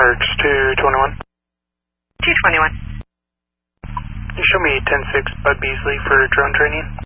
Arcs 221. 221. You show me 10-6 Bud Beasley for drone training.